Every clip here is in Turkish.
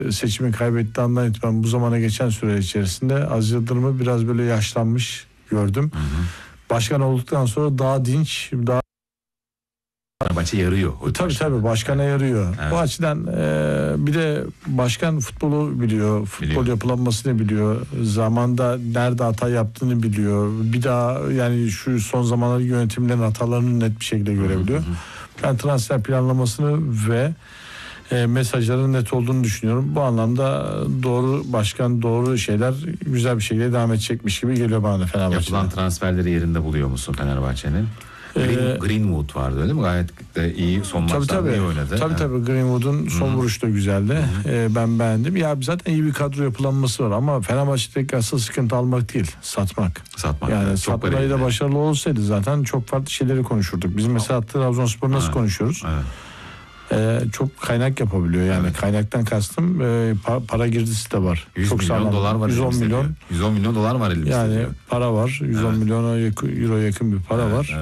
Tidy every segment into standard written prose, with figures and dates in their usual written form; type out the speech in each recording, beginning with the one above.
seçimi kaybettiği andan itibaren bu zamana geçen süre içerisinde Aziz Yıldırım'ı biraz böyle yaşlanmış gördüm. Başkan olduktan sonra daha dinç, daha Fenerbahçe yarıyor. Tabii başkana yarıyor. Evet. Bu açıdan bir de başkan futbolu biliyor. Futbol yapılanmasını biliyor. Zamanda nerede hata yaptığını biliyor. Bir daha yani şu son zamanların yönetimlerin hatalarını net bir şekilde görebiliyor. Ben transfer planlamasını ve mesajların net olduğunu düşünüyorum. Bu anlamda doğru başkan, doğru şeyler güzel bir şekilde devam edecekmiş gibi geliyor bana da Fenerbahçe'de. Yapılan transferleri yerinde buluyor musun Fenerbahçe'nin? Greenwood vardı öyle mi? Gayet de iyi, son maçlarda iyi oynadı. Tabii Greenwood'un son vuruşu da güzeldi. Ben beğendim. Ya zaten iyi bir kadro yapılanması var ama Fenerbahçe'deki asıl sıkıntı almak değil, satmak. Yani satmayı da başarılı olsaydı zaten çok farklı şeyleri konuşurduk. Biz mesela Trabzonspor nasıl konuşuyoruz? Evet. Çok kaynak yapabiliyor yani kaynaktan kastım para girdisi de var. 100 çok milyon sağlam. dolar var 110 milyon dolar var elimizde. Yani diyor. para var. 110 milyona euro yakın bir para var.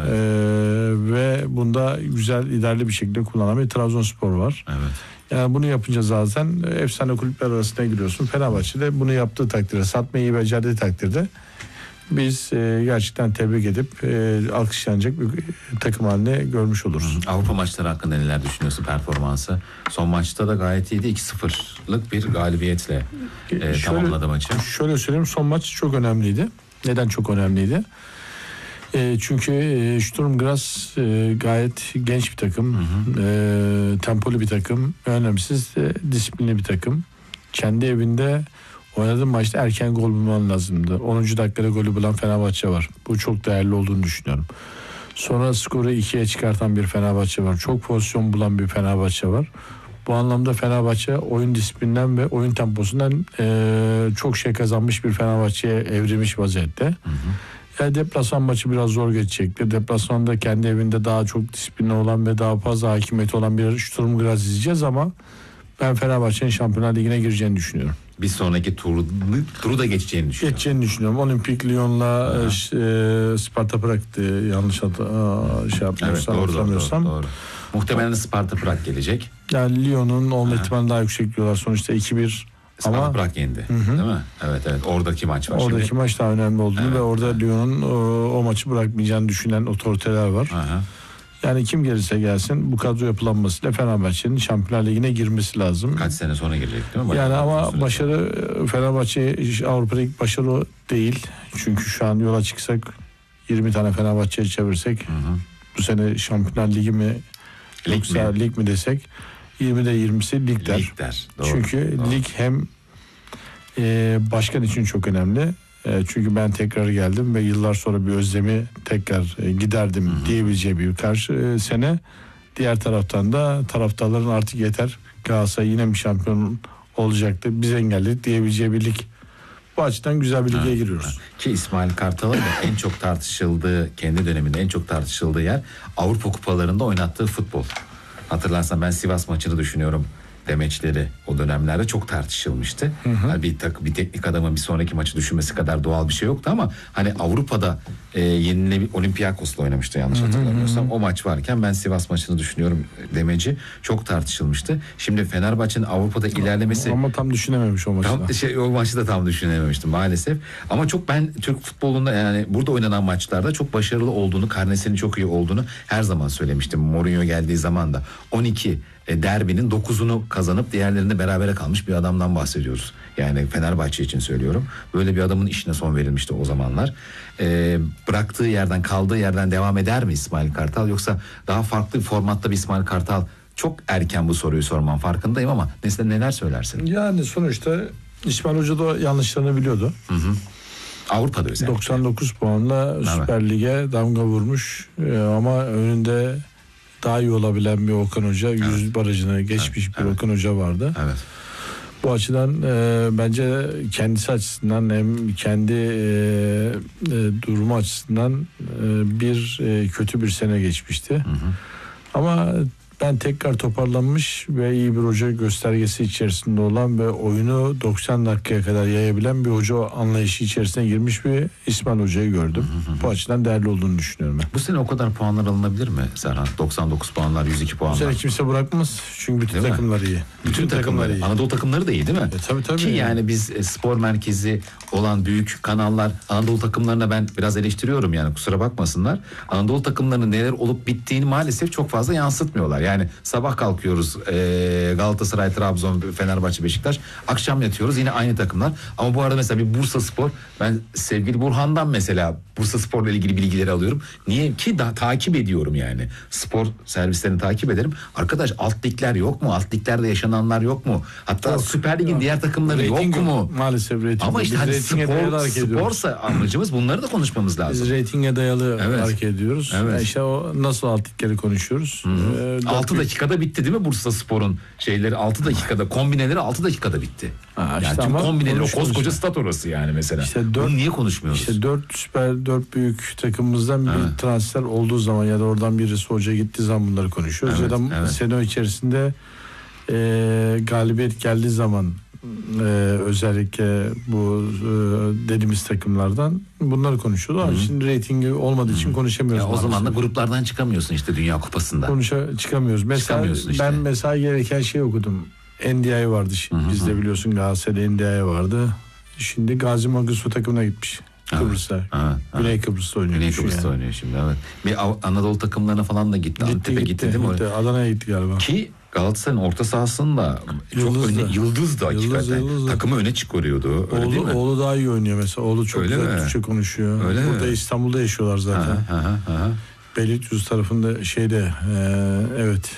Ve bunda güzel idareli bir şekilde kullanan bir Trabzonspor var. Evet. Yani bunu yapınca zaten efsane kulüpler arasına giriyorsun. Fenerbahçe'de bunu yaptığı takdirde, satmayı iyi becerdiği takdirde biz gerçekten tebrik edip alkışlanacak bir takım haline görmüş oluruz. Avrupa maçları hakkında neler düşünüyorsun, performansı? Son maçta da gayet iyiydi. 2-0'lık bir galibiyetle tamamladı maçı. Şöyle söyleyeyim, son maç çok önemliydi. Neden çok önemliydi? Çünkü Sturm Graz gayet genç bir takım. Tempolu bir takım. Önemsiz disiplinli bir takım. Kendi evinde oynadığı maçta erken gol bulman lazımdı. 10. dakikada golü bulan Fenerbahçe var. Bu çok değerli olduğunu düşünüyorum. Sonra skoru 2'ye çıkartan bir Fenerbahçe var. Çok pozisyon bulan bir Fenerbahçe var. Bu anlamda Fenerbahçe oyun disiplinden ve oyun temposundan çok şey kazanmış bir Fenerbahçe'ye evrilmiş vaziyette. Deplasman maçı biraz zor geçecektir. Deplasmanda kendi evinde daha çok disiplinli olan ve daha fazla hakimiyeti olan bir Sturm Graz izleyeceğiz ama ben Fenerbahçe'nin Şampiyonlar Ligi'ne gireceğini düşünüyorum. Bir sonraki turu da geçeceğini düşünüyorum. Olimpik Lyon'la Sparta Prag'tı yanlış yapmıyorsam. Evet, doğru. Muhtemelen Sparta Prag gelecek. Yani Lyon'un olma ihtimali daha yüksek diyorlar. Sonuçta 2-1 Sparta Prag yendi. Değil mi? Evet. Oradaki maç var. Oradaki maç daha önemli olduğunu ve orada Lyon'un o maçı bırakmayacağını düşünen otoriteler var. Yani kim gelirse gelsin bu kadro yapılanmasıyla Fenerbahçe'nin Şampiyonlar Ligi'ne girmesi lazım. Kaç sene sonra girecek değil mi? Yani ama başarı Fenerbahçe Avrupa'da ilk başarı değil. Çünkü şu an yola çıksak 20 tane Fenerbahçe'ye çevirsek bu sene Şampiyonlar Ligi mi yoksa lig mi desek 20'de 20'si lig der. Doğru, Çünkü lig hem başkan için çok önemli. Çünkü ben tekrar geldim ve yıllar sonra bir özlemi tekrar giderdim diyebileceği bir karşı sene. Diğer taraftan da taraftarların artık yeter Galatasaray yine bir şampiyon olacaktı. Biz engelledik diyebileceği bir lig. Bu açıdan güzel bir lige giriyoruz. Ki İsmail Kartal'ın da en çok tartışıldığı, kendi döneminde en çok tartışıldığı yer Avrupa kupalarında oynattığı futbol. Hatırlarsan ben Sivas maçını düşünüyorum. Demeçleri o dönemlerde çok tartışılmıştı. Yani bir teknik adamın bir sonraki maçı düşünmesi kadar doğal bir şey yoktu ama hani Avrupa'da Olympiakos'la oynamıştı yanlış hatırlamıyorsam. O maç varken ben Sivas maçını düşünüyorum demeci çok tartışılmıştı. Şimdi Fenerbahçe'nin Avrupa'da ilerlemesi ama tam düşünememiş o maçı. O maçı da tam düşünememiştim maalesef. Ama çok ben Türk futbolunda yani burada oynanan maçlarda çok başarılı olduğunu, karnesinin çok iyi olduğunu her zaman söylemiştim. Mourinho geldiği zaman da 12 derbinin 9'unu kazanıp diğerlerinde berabere kalmış bir adamdan bahsediyoruz. Yani Fenerbahçe için söylüyorum. Böyle bir adamın işine son verilmişti o zamanlar. Bıraktığı yerden, kaldığı yerden devam eder mi İsmail Kartal? Yoksa daha farklı bir formatta bir İsmail Kartal? Çok erken bu soruyu sorman farkındayım ama neler söylersin? Yani sonuçta İsmail Hoca da yanlışlarını biliyordu. Avrupa'da özellikle. 99 puanla Süper Lig'e damga vurmuş ama önünde daha iyi olabilen bir Okan Hoca, 100 barajını geçmiş bir Okan Hoca vardı. Evet. Bu açıdan bence kendisi açısından hem kendi durumu açısından kötü bir sene geçmişti. Ama Ben tekrar toparlanmış ve iyi bir hoca göstergesi içerisinde olan ve oyunu 90 dakikaya kadar yayabilen bir hoca anlayışı içerisine girmiş bir İsmail Hoca'yı gördüm. Bu açıdan değerli olduğunu düşünüyorum ben. Bu sene o kadar puanlar alınabilir mi Serhan? 99 puanlar, 102 Bu puanlar. sene kimse bırakmaz. Çünkü bütün Değil mi? takımlar iyi. Bütün takımları iyi. Anadolu takımları da iyi değil mi? Tabii. Ki yani biz spor merkezi olan büyük kanallar, Anadolu takımlarına ben biraz eleştiriyorum yani, kusura bakmasınlar. Anadolu takımlarının neler olup bittiğini maalesef çok fazla yansıtmıyorlar. Yani sabah kalkıyoruz Galatasaray, Trabzon, Fenerbahçe, Beşiktaş. Akşam yatıyoruz yine aynı takımlar. Ama bu arada mesela bir Bursaspor, ben sevgili Burhan'dan mesela Bursaspor'la ilgili bilgileri alıyorum. Niye ki takip ediyorum yani. Spor servislerini takip ederim. Arkadaş alt ligler yok mu? Alt liglerde yaşananlar yok mu? Hatta yok, Süper Lig'in diğer takımları Rating yok mu? Maalesef rating. Ama işte hani sporsa sporsa amacımız, bunları da konuşmamız lazım. biz reytinge dayalı Evet. hareket ediyoruz. Evet. Yani işte o nasıl alt ligleri konuşuyoruz. 6 dakikada bitti değil mi Bursaspor'un şeyleri? 6 dakikada kombineleri 6 dakikada bitti. Ha, işte yani tüm ama kombineleri, o konuşuyoruz koskoca ya. stat orası yani mesela. İşte bunu niye konuşmuyoruz? İşte 4 büyük takımımızdan bir transfer olduğu zaman ya da oradan birisi hoca gittiği zaman bunları konuşuyoruz. Evet, Ya da evet. sene içerisinde galibiyet geldiği zaman özellikle bu dediğimiz takımlardan bunları konuşuyoruz. Ama şimdi reytingi olmadığı için konuşamıyoruz. Ya o zaman da maalesef. gruplardan çıkamıyorsun işte Dünya Kupası'nda. Çıkamıyoruz. Mesela Çıkamıyorsun işte. ben mesela gereken şey okudum. NDI vardı şimdi. Bizde biliyorsun Galatasaray'da NDI vardı. Şimdi Gazi Mangusu takımına gitmiş. Kıbrıs'a. Güney Kıbrıs'ta oynuyor. Güney Kıbrıs'ta oynuyor şimdi, evet. Bir Anadolu takımlarına falan da gitti. Antep'e gitti değil mi? Adana'ya gitti galiba. Ki Galatasaray'ın orta sahasında Yıldız'dı. Yıldız'dı hakikaten. Yıldız'dı. Takımı öne çıkarıyordu. Öyle değil mi? Oğlu daha iyi oynuyor mesela. Oğlu çok Öyle güzel mi? Türkçe konuşuyor. Öyle Burada mi? İstanbul'da yaşıyorlar zaten. Beylikdüzü tarafında evet.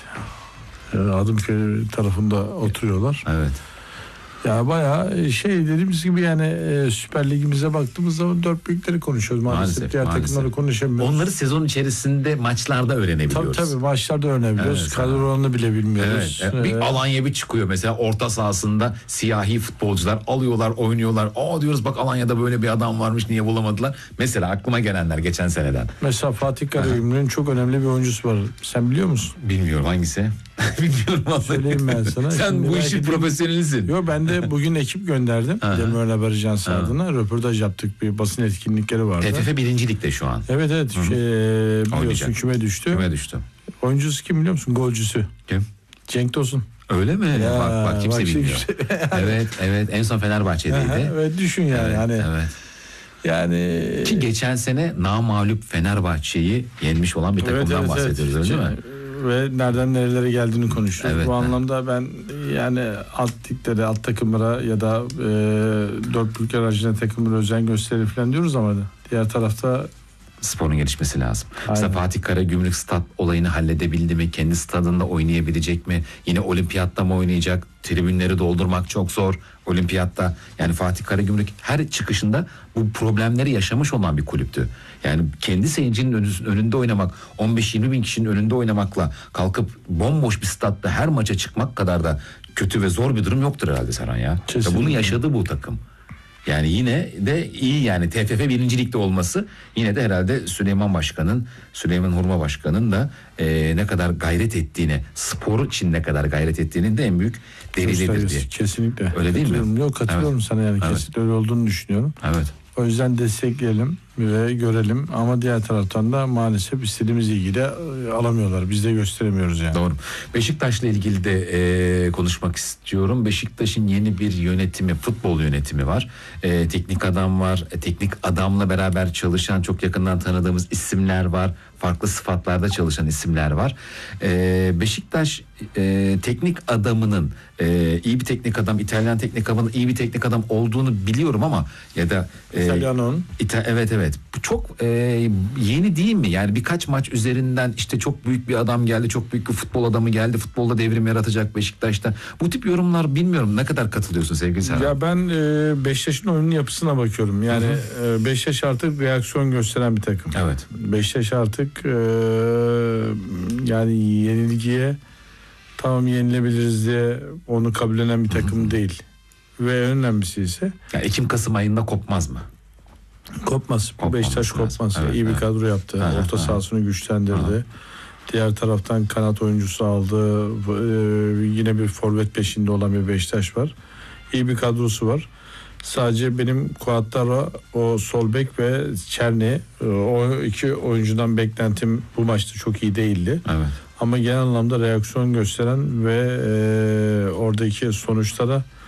Adımköy tarafında oturuyorlar. Evet. Ya bayağı dediğimiz gibi yani Süper Ligimize baktığımız zaman 4 büyükleri konuşuyoruz maalesef. Diğer takımları konuşamıyoruz. Onları sezon içerisinde maçlarda öğrenebiliyoruz. Tabii maçlarda öğrenebiliyoruz. Evet, kadrolarını bile bilmiyoruz. Evet. Bir Alanya bir çıkıyor mesela orta sahasında, siyahi futbolcular alıyorlar, oynuyorlar. Diyoruz bak Alanya'da böyle bir adam varmış, niye bulamadılar? Mesela aklıma gelenler geçen seneden. Mesela Fatih Karagümrük'ün çok önemli bir oyuncusu var. Sen biliyor musun? Bilmiyorum hangisi. Bilmiyorum vallahi. Söyleyeyim ben sana. Sen Şimdi bu işin profesyonelisin. Yok, ben de bugün ekip gönderdim. Demirören Haber Ajansı adına röportaj yaptık. Bir basın etkinlikleri vardı. TFF 1. Lig'de şu an. Evet. Biliyorsun Oynayacak. küme düştü. Küme düştü. Oyuncusu kim biliyor musun? Golcüsü. Kim? Cenk Tosun. Öyle mi? Ya, bak kimse bak bilmiyor. evet en son Fenerbahçe'deydi. Evet, düşün yani. Evet. Yani ki geçen sene namağlup Fenerbahçe'yi yenmiş olan bir takımdan bahsediyoruz öyle değil mi? Ve nereden nerelere geldiğini konuşuyoruz. Evet, bu anlamda ben yani alt liglere, alt takımlara ya da 4 büyükler aracına takımlara özen gösterir falan diyoruz ama diğer tarafta sporun gelişmesi lazım. Aynen. Mesela Fatih Karagümrük stat olayını halledebildi mi? Kendi stadında oynayabilecek mi? Yine olimpiyatta mı oynayacak? Tribünleri doldurmak çok zor olimpiyatta. Yani Fatih Karagümrük her çıkışında bu problemleri yaşamış olan bir kulüptü. Yani kendi seyircinin önünde oynamak, 15-20 bin kişinin önünde oynamakla kalkıp bomboş bir statta her maça çıkmak kadar da kötü ve zor bir durum yoktur herhalde Serhan ya. Kesinlikle. Bunu yaşadı bu takım. Yani yine de iyi yani TFF 1. Lig'de olması yine de herhalde Süleyman Hurma Başkan'ın da ne kadar gayret ettiğini, spor için ne kadar gayret ettiğinin de en büyük delilidir diye. Kesinlikle. Öyle değil mi? Yok, katılıyorum sana yani. Evet. Kesinlikle öyle olduğunu düşünüyorum. Evet. O yüzden destekleyelim ve görelim ama diğer taraftan da maalesef istediğimiz ilgiyi de alamıyorlar. Biz de gösteremiyoruz yani. Doğru. Beşiktaş'la ilgili de konuşmak istiyorum. Beşiktaş'ın yeni bir yönetimi, futbol yönetimi var. Teknik adam var. Teknik adamla beraber çalışan, çok yakından tanıdığımız isimler var. Farklı sıfatlarda çalışan isimler var. Beşiktaş teknik adamının iyi bir teknik adam, İtalyan teknik adamının iyi bir teknik adam olduğunu biliyorum ama ya da İtalyan'ın evet. Bu çok yeni değil mi? Yani birkaç maç üzerinden işte çok büyük bir adam geldi, çok büyük bir futbol adamı geldi. Futbolda devrim yaratacak Beşiktaş'ta. Bu tip yorumlar bilmiyorum ne kadar katılıyorsun sevgili Serhan? Ya ben Beşiktaş'ın oyunun yapısına bakıyorum. Yani Beşiktaş artık reaksiyon gösteren bir takım. Evet. Beşiktaş artık yani yenilgiye tamam yenilebiliriz diye onu kabullenen bir takım değil. Ve önemlisi ise Yani Ekim-Kasım ayında kopmaz mı? Kopmaz. Kopmaması Beşiktaş lazım. kopmaz. Evet, İyi bir evet. kadro yaptı. Orta sahasını güçlendirdi. Diğer taraftan kanat oyuncusu aldı. Yine bir forvet peşinde olan bir Beşiktaş var. İyi bir kadrosu var. Sadece benim Cuadrado, o sol bek ve Çerni, o iki oyuncudan beklentim bu maçta çok iyi değildi. Evet. Ama genel anlamda reaksiyon gösteren ve oradaki sonuçlara